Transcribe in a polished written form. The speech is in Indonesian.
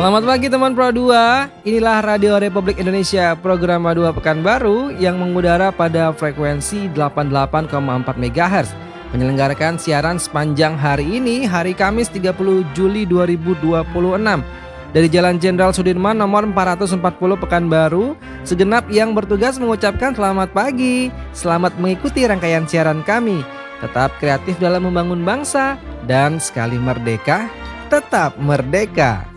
Selamat pagi teman Pro 2. Inilah Radio Republik Indonesia, program A2 Pekanbaru yang mengudara pada frekuensi 88,4 MHz. Menyelenggarakan siaran sepanjang hari ini, hari Kamis 30 Juli 2026. Dari Jalan Jenderal Sudirman nomor 440 Pekanbaru, segenap yang bertugas mengucapkan selamat pagi. Selamat mengikuti rangkaian siaran kami. Tetap kreatif dalam membangun bangsa dan sekali merdeka, tetap merdeka.